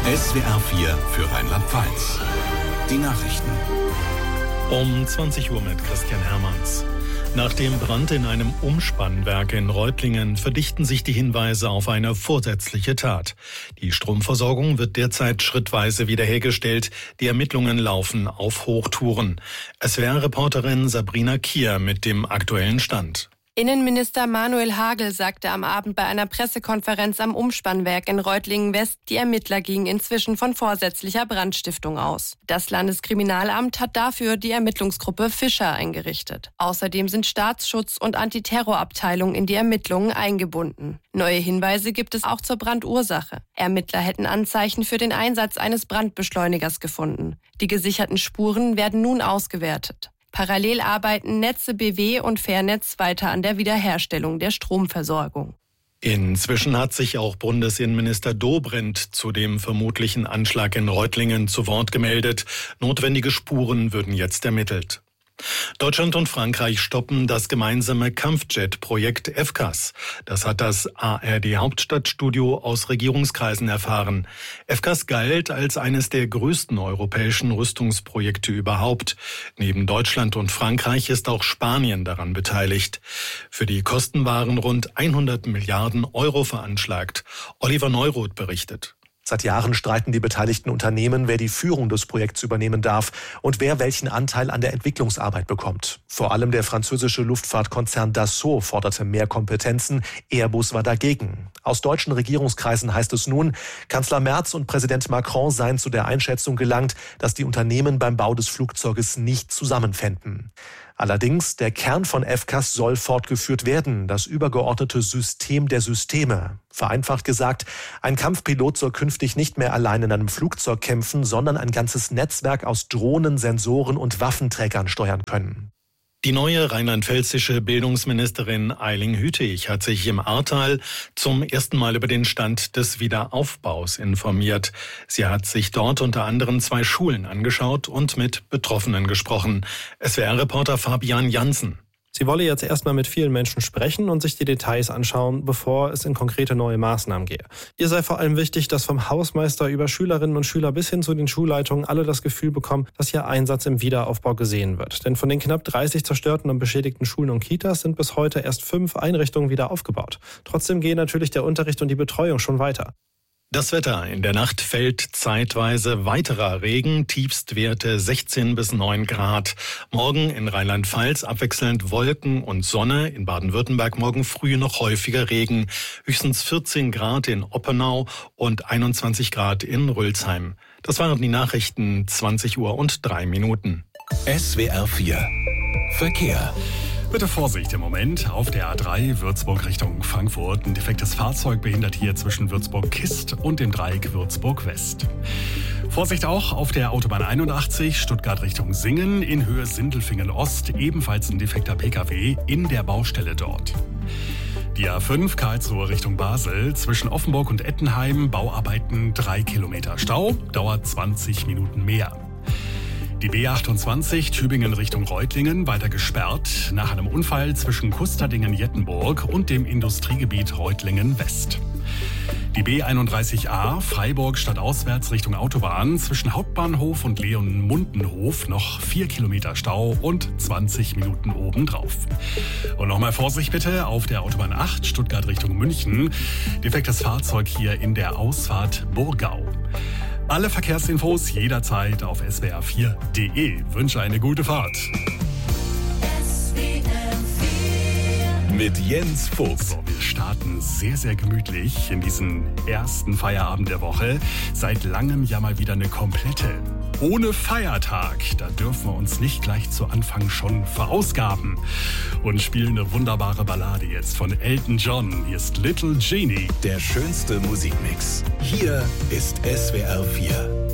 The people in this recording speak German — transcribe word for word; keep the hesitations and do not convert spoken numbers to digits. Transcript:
S W R vier für Rheinland-Pfalz. Die Nachrichten. Um zwanzig Uhr mit Christian Hermanns. Nach dem Brand in einem Umspannwerk in Reutlingen verdichten sich die Hinweise auf eine vorsätzliche Tat. Die Stromversorgung wird derzeit schrittweise wiederhergestellt. Die Ermittlungen laufen auf Hochtouren. S W R-Reporterin Sabrina Kier mit dem aktuellen Stand. Innenminister Manuel Hagel sagte am Abend bei einer Pressekonferenz am Umspannwerk in Reutlingen-West, die Ermittler gingen inzwischen von vorsätzlicher Brandstiftung aus. Das Landeskriminalamt hat dafür die Ermittlungsgruppe Fischer eingerichtet. Außerdem sind Staatsschutz und Antiterrorabteilung in die Ermittlungen eingebunden. Neue Hinweise gibt es auch zur Brandursache. Ermittler hätten Anzeichen für den Einsatz eines Brandbeschleunigers gefunden. Die gesicherten Spuren werden nun ausgewertet. Parallel arbeiten Netze B W und Fairnetz weiter an der Wiederherstellung der Stromversorgung. Inzwischen hat sich auch Bundesinnenminister Dobrindt zu dem vermutlichen Anschlag in Reutlingen zu Wort gemeldet. Notwendige Spuren würden jetzt ermittelt. Deutschland und Frankreich stoppen das gemeinsame Kampfjet-Projekt F C A S. Das hat das A R D-Hauptstadtstudio aus Regierungskreisen erfahren. F C A S galt als eines der größten europäischen Rüstungsprojekte überhaupt. Neben Deutschland und Frankreich ist auch Spanien daran beteiligt. Für die Kosten waren rund hundert Milliarden Euro veranschlagt. Oliver Neuroth berichtet. Seit Jahren streiten die beteiligten Unternehmen, wer die Führung des Projekts übernehmen darf und wer welchen Anteil an der Entwicklungsarbeit bekommt. Vor allem der französische Luftfahrtkonzern Dassault forderte mehr Kompetenzen, Airbus war dagegen. Aus deutschen Regierungskreisen heißt es nun, Kanzler Merz und Präsident Macron seien zu der Einschätzung gelangt, dass die Unternehmen beim Bau des Flugzeuges nicht zusammenfänden. Allerdings, der Kern von F C A S soll fortgeführt werden, das übergeordnete System der Systeme. Vereinfacht gesagt, ein Kampfpilot soll künftig nicht mehr allein in einem Flugzeug kämpfen, sondern ein ganzes Netzwerk aus Drohnen, Sensoren und Waffenträgern steuern können. Die neue rheinland-pfälzische Bildungsministerin Eiling Hütig hat sich im Ahrtal zum ersten Mal über den Stand des Wiederaufbaus informiert. Sie hat sich dort unter anderem zwei Schulen angeschaut und mit Betroffenen gesprochen. S W R-Reporter Fabian Jansen. Sie wolle jetzt erstmal mit vielen Menschen sprechen und sich die Details anschauen, bevor es in konkrete neue Maßnahmen gehe. Ihr sei vor allem wichtig, dass vom Hausmeister über Schülerinnen und Schüler bis hin zu den Schulleitungen alle das Gefühl bekommen, dass ihr Einsatz im Wiederaufbau gesehen wird. Denn von den knapp dreißig zerstörten und beschädigten Schulen und Kitas sind bis heute erst fünf Einrichtungen wieder aufgebaut. Trotzdem gehen natürlich der Unterricht und die Betreuung schon weiter. Das Wetter. In der Nacht fällt zeitweise weiterer Regen, Tiefstwerte sechzehn bis neun Grad. Morgen in Rheinland-Pfalz abwechselnd Wolken und Sonne. In Baden-Württemberg morgen früh noch häufiger Regen. Höchstens vierzehn Grad in Oppenau und einundzwanzig Grad in Rülsheim. Das waren die Nachrichten, zwanzig Uhr und drei Minuten. S W R vier Verkehr. Bitte Vorsicht im Moment auf der A drei Würzburg Richtung Frankfurt. Ein defektes Fahrzeug behindert hier zwischen Würzburg-Kist und dem Dreieck Würzburg-West. Vorsicht auch auf der Autobahn einundachtzig Stuttgart Richtung Singen in Höhe Sindelfingen-Ost. Ebenfalls ein defekter Pkw in der Baustelle dort. Die A fünf Karlsruhe Richtung Basel zwischen Offenburg und Ettenheim. Bauarbeiten drei Kilometer Stau, dauert zwanzig Minuten mehr. Die B achtundzwanzig Tübingen Richtung Reutlingen weiter gesperrt nach einem Unfall zwischen Kusterdingen-Jettenburg und dem Industriegebiet Reutlingen-West. Die B einunddreißig A Freiburg stadtauswärts Richtung Autobahn zwischen Hauptbahnhof und Leonmundenhof noch vier Kilometer Stau und zwanzig Minuten obendrauf. Und nochmal Vorsicht bitte auf der Autobahn acht Stuttgart Richtung München. Defektes Fahrzeug hier in der Ausfahrt Burgau. Alle Verkehrsinfos jederzeit auf s w r vier punkt d e. Wünsche eine gute Fahrt. Mit Jens Fuchs. So, wir starten sehr, sehr gemütlich in diesen ersten Feierabend der Woche. Seit langem ja mal wieder eine komplette. Ohne Feiertag. Da dürfen wir uns nicht gleich zu Anfang schon verausgaben. Und spielen eine wunderbare Ballade jetzt von Elton John. Hier ist Little Genie. Der schönste Musikmix. Hier ist S W R vier.